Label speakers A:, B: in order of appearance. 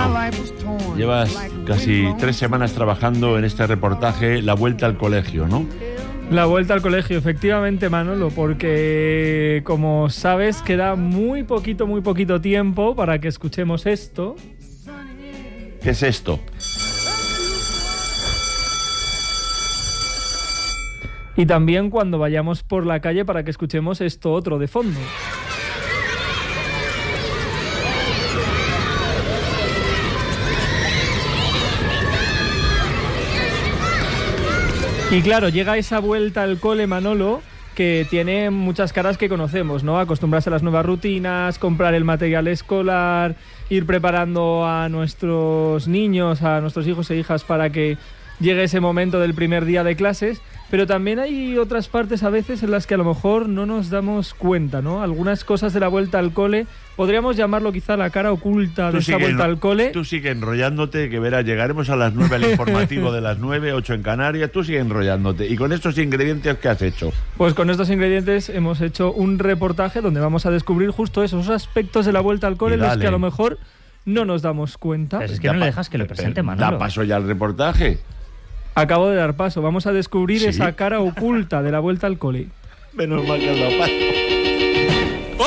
A: Bueno, llevas casi 3 semanas trabajando en este reportaje, La Vuelta al Colegio, ¿no?
B: La vuelta al colegio, efectivamente, Manolo, porque como sabes queda muy poquito tiempo para que escuchemos esto.
A: ¿Qué es esto?
B: Y también cuando vayamos por la calle para que escuchemos esto otro de fondo. Y claro, llega esa vuelta al cole, Manolo, que tiene muchas caras que conocemos, ¿no? Acostumbrarse a las nuevas rutinas, comprar el material escolar, ir preparando a nuestros niños, a nuestros hijos e hijas para que llegue ese momento del primer día de clases. Pero también hay otras partes a veces en las que a lo mejor no nos damos cuenta, ¿no? Algunas cosas de la vuelta al cole, podríamos llamarlo quizá la cara oculta de esa vuelta al cole.
A: Tú sigue enrollándote, que verás, llegaremos a las 9 al informativo de las 9, 8 en Canarias, tú sigue enrollándote. ¿Y con estos ingredientes qué has hecho?
B: Pues con estos ingredientes hemos hecho un reportaje donde vamos a descubrir justo esos aspectos de la vuelta al cole en los que a lo mejor no nos damos cuenta.
C: Pero es que no le dejas que lo presente, Manolo.
A: Da paso ya al reportaje.
B: Acabo de dar paso. Vamos a descubrir esa cara oculta de la vuelta al cole.
A: Menos mal que has dado paso.